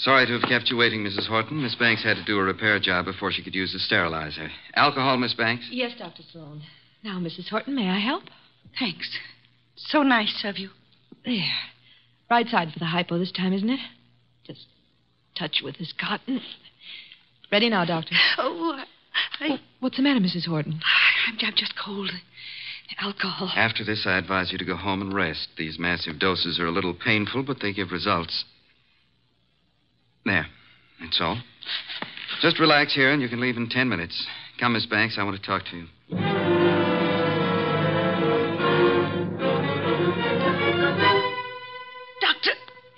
Sorry to have kept you waiting, Mrs. Horton. Miss Banks had to do a repair job before she could use the sterilizer. Alcohol, Miss Banks? Yes, Dr. Sloan. Now, Mrs. Horton, may I help? Thanks. So nice of you. There. Right side for the hypo this time, isn't it? Just touch with this cotton. Ready now, Doctor. What's the matter, Mrs. Horton? I'm just cold. Alcohol. After this, I advise you to go home and rest. These massive doses are a little painful, but they give results. There. That's all. Just relax here, and you can leave in 10 minutes. Come, Miss Banks. I want to talk to you. Doctor!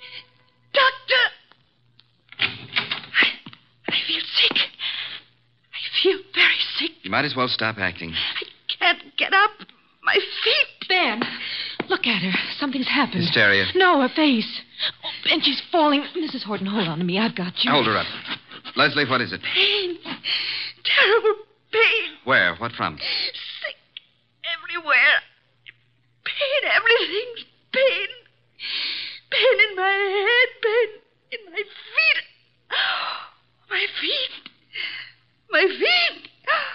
I feel sick. I feel very sick. You might as well stop acting. I can't get up. My feet. Ben, look at her. Something's happened. Hysteria. No, her face. Oh, Ben, she's falling. Mrs. Horton, hold on to me. I've got you. Hold her up. Leslie, what is it? Pain. Terrible pain. Where? What from? Sick everywhere. Pain, everything's pain. Pain in my head, pain in my feet. My feet. My feet.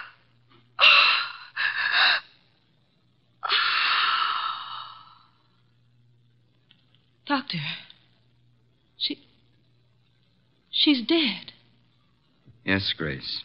Doctor, she's dead. Yes, Grace.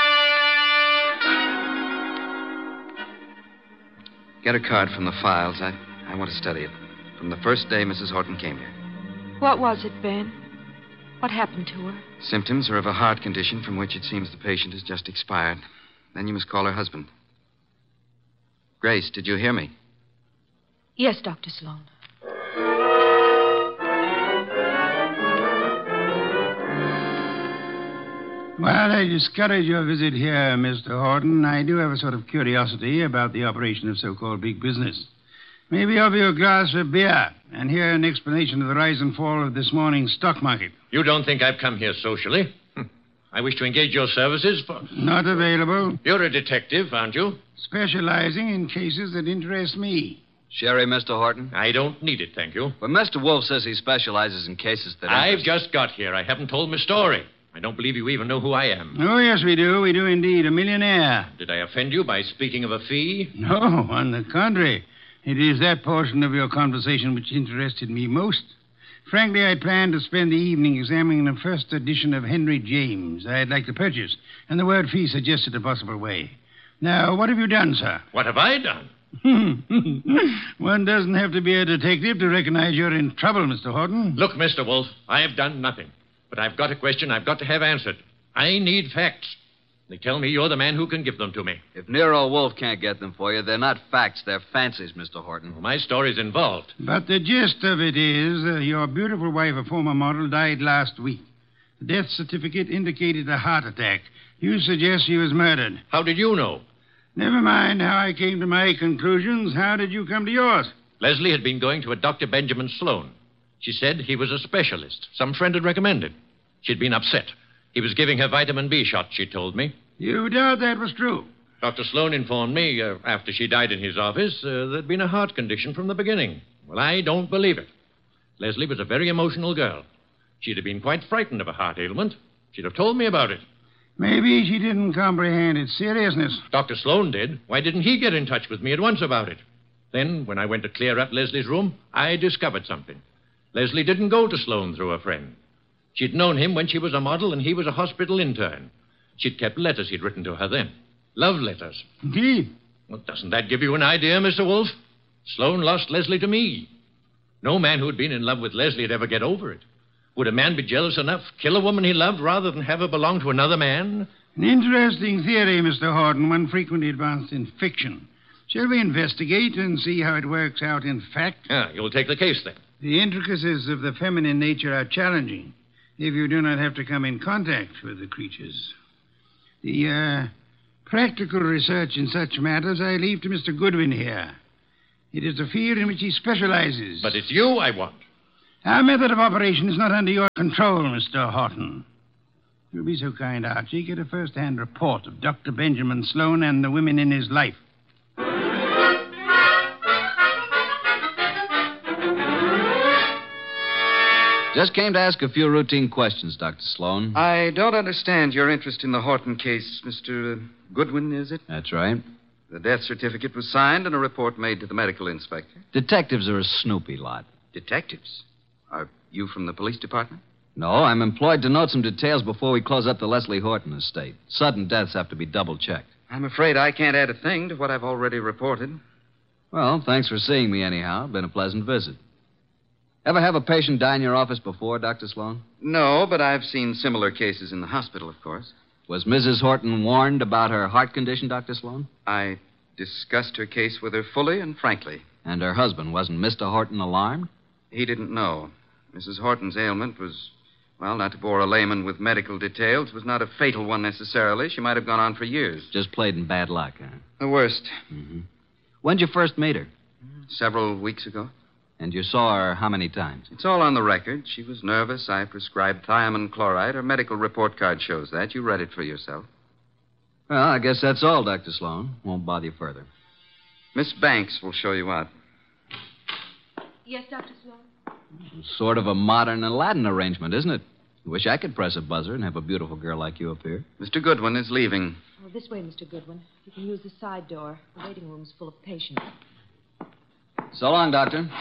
Get a card from the files. I want to study it. From the first day Mrs. Horton came here. What was it, Ben? What happened to her? Symptoms are of a heart condition from which it seems the patient has just expired. Then you must call her husband. Grace, did you hear me? Yes, Dr. Sloan. Well, I discourage your visit here, Mr. Horton. I do have a sort of curiosity about the operation of so-called big business. Maybe offer you a glass of beer and hear an explanation of the rise and fall of this morning's stock market. You don't think I've come here socially? I wish to engage your services for... Not available. You're a detective, aren't you? Specializing in cases that interest me. Sherry, Mr. Horton? I don't need it, thank you. Well, Mr. Wolf says he specializes in cases that I've just got here. I haven't told my story. I don't believe you even know who I am. Oh, yes, we do. We do indeed. A millionaire. Did I offend you by speaking of a fee? No, on the contrary. It is that portion of your conversation which interested me most. Frankly, I planned to spend the evening examining the first edition of Henry James I'd like to purchase, and the word fee suggested a possible way. Now, what have you done, sir? What have I done? One doesn't have to be a detective to recognize you're in trouble, Mr. Horton. Look, Mr. Wolf, I have done nothing. But I've got a question I've got to have answered. I need facts. They tell me you're the man who can give them to me. If Nero Wolf can't get them for you, they're not facts, they're fancies, Mr. Horton. Well, my story's involved. But the gist of it is your beautiful wife, a former model, died last week. The death certificate indicated a heart attack. You suggest she was murdered. How did you know? Never mind how I came to my conclusions. How did you come to yours? Leslie had been going to a Dr. Benjamin Sloan. She said he was a specialist. Some friend had recommended. She'd been upset. He was giving her vitamin B shots, she told me. You doubt that was true? Dr. Sloan informed me, after she died in his office, there'd been a heart condition from the beginning. Well, I don't believe it. Leslie was a very emotional girl. She'd have been quite frightened of a heart ailment. She'd have told me about it. Maybe she didn't comprehend its seriousness. Dr. Sloan did. Why didn't he get in touch with me at once about it? Then, when I went to clear up Leslie's room, I discovered something. Leslie didn't go to Sloan through a friend. She'd known him when she was a model and he was a hospital intern. She'd kept letters he'd written to her then. Love letters. Indeed. Well, doesn't that give you an idea, Mr. Wolf? Sloan lost Leslie to me. No man who'd been in love with Leslie would ever get over it. Would a man be jealous enough, kill a woman he loved, rather than have her belong to another man? An interesting theory, Mr. Horton, one frequently advanced in fiction. Shall we investigate and see how it works out in fact? You'll take the case, then. The intricacies of the feminine nature are challenging if you do not have to come in contact with the creatures. The practical research in such matters I leave to Mr. Goodwin here. It is a field in which he specializes. But it's you I want. Our method of operation is not under your control, Mr. Horton. You'll be so kind, Archie. Get a first-hand report of Dr. Benjamin Sloan and the women in his life. Just came to ask a few routine questions, Dr. Sloan. I don't understand your interest in the Horton case, Mr. Goodwin, is it? That's right. The death certificate was signed and a report made to the medical inspector. Detectives are a snoopy lot. Detectives? Are you from the police department? No, I'm employed to note some details before we close up the Leslie Horton estate. Sudden deaths have to be double-checked. I'm afraid I can't add a thing to what I've already reported. Well, thanks for seeing me anyhow. Been a pleasant visit. Ever have a patient die in your office before, Dr. Sloan? No, but I've seen similar cases in the hospital, of course. Was Mrs. Horton warned about her heart condition, Dr. Sloan? I discussed her case with her fully and frankly. And her husband, wasn't Mr. Horton alarmed? He didn't know. Mrs. Horton's ailment was, well, not to bore a layman with medical details, was not a fatal one necessarily. She might have gone on for years. Just played in bad luck, huh? The worst. Mm-hmm. When'd you first meet her? Several weeks ago. And you saw her how many times? It's all on the record. She was nervous. I prescribed thiamine chloride. Her medical report card shows that. You read it for yourself. Well, I guess that's all, Dr. Sloan. Won't bother you further. Miss Banks will show you out. Yes, Dr. Sloan? Sort of a modern Aladdin arrangement, isn't it? Wish I could press a buzzer and have a beautiful girl like you appear. Mr. Goodwin is leaving. Oh, this way, Mr. Goodwin. You can use the side door. The waiting room's full of patients. So long, Doctor.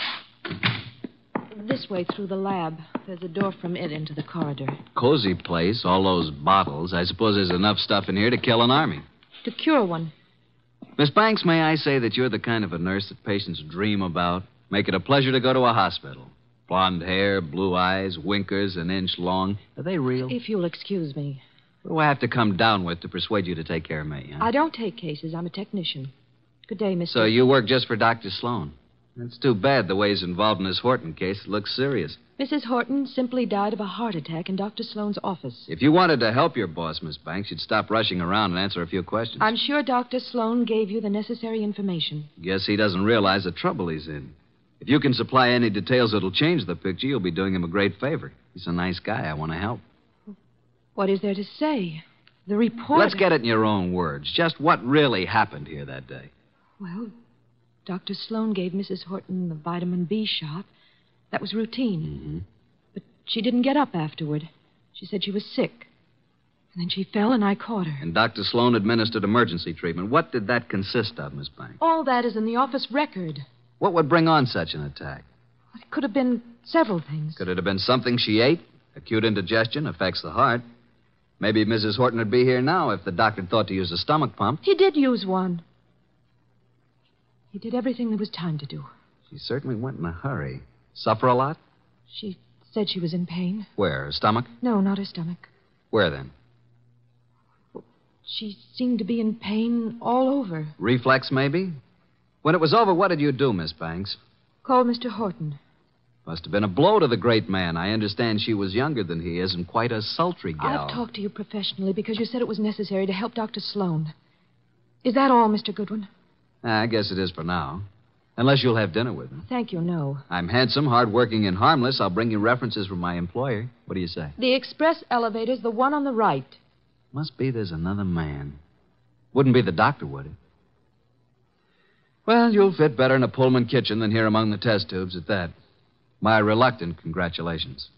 This way through the lab. There's a door from it into the corridor. Cozy place, all those bottles. I suppose there's enough stuff in here to kill an army. To cure one. Miss Banks, may I say that you're the kind of a nurse that patients dream about? Make it a pleasure to go to a hospital. Blonde hair, blue eyes, winkers an inch long. Are they real? If you'll excuse me. What do I have to come down with to persuade you to take care of me, huh? I don't take cases. I'm a technician. Good day, Mr. So you work just for Dr. Sloan? It's too bad the way he's involved in this Horton case. It looks serious. Mrs. Horton simply died of a heart attack in Dr. Sloan's office. If you wanted to help your boss, Miss Banks, you'd stop rushing around and answer a few questions. I'm sure Dr. Sloan gave you the necessary information. Guess he doesn't realize the trouble he's in. If you can supply any details that'll change the picture, you'll be doing him a great favor. He's a nice guy. I want to help. What is there to say? The report... Let's get it in your own words. Just what really happened here that day. Well, Dr. Sloan gave Mrs. Horton the vitamin B shot. That was routine. Mm-hmm. But she didn't get up afterward. She said she was sick. And then she fell and I caught her. And Dr. Sloan administered emergency treatment. What did that consist of, Miss Banks? All that is in the office record. What would bring on such an attack? It could have been several things. Could it have been something she ate? Acute indigestion affects the heart. Maybe Mrs. Horton would be here now if the doctor thought to use a stomach pump. He did use one. He did everything there was time to do. She certainly went in a hurry. Suffer a lot? She said she was in pain. Where? Her stomach? No, not her stomach. Where then? She seemed to be in pain all over. Reflex, maybe? When it was over, what did you do, Miss Banks? Called Mr. Horton. Must have been a blow to the great man. I understand she was younger than he is and quite a sultry gal. I've talked to you professionally because you said it was necessary to help Dr. Sloan. Is that all, Mr. Goodwin? I guess it is for now. Unless you'll have dinner with me. Thank you, no. I'm handsome, hardworking, and harmless. I'll bring you references from my employer. What do you say? The express elevator's the one on the right. Must be there's another man. Wouldn't be the doctor, would it? Well, you'll fit better in a Pullman kitchen than here among the test tubes at that. My reluctant congratulations.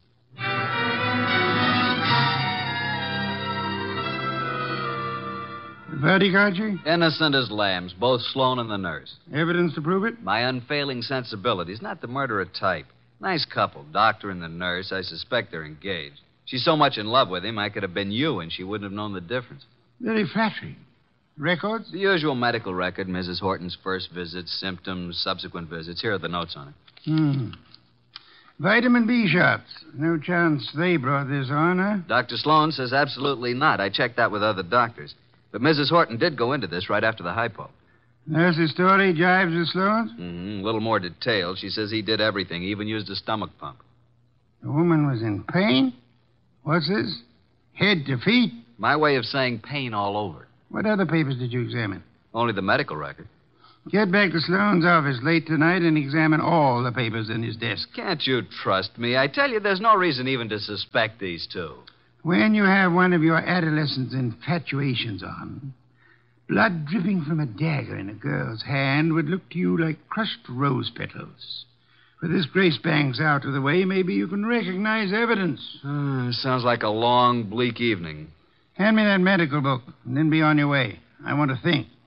Verdict, Archie? Innocent as lambs, both Sloan and the nurse. Evidence to prove it? My unfailing sensibilities, not the murderer type. Nice couple, doctor and the nurse. I suspect they're engaged. She's so much in love with him, I could have been you, and she wouldn't have known the difference. Very flattering. Records? The usual medical record, Mrs. Horton's first visits, symptoms, subsequent visits. Here are the notes on it. Vitamin B shots. No chance they brought this on, huh? Dr. Sloan says absolutely not. I checked that with other doctors. But Mrs. Horton did go into this right after the hypo. Nurse's story jives with Sloan's? A little more detailed. She says he did everything, even used a stomach pump. The woman was in pain? What's this? Head to feet? My way of saying pain all over. What other papers did you examine? Only the medical record. Get back to Sloan's office late tonight and examine all the papers in his desk. Can't you trust me? I tell you, there's no reason even to suspect these two. When you have one of your adolescent infatuations on, blood dripping from a dagger in a girl's hand would look to you like crushed rose petals. With this Grace Banks out of the way, maybe you can recognize evidence. Sounds like a long, bleak evening. Hand me that medical book, and then be on your way. I want to think.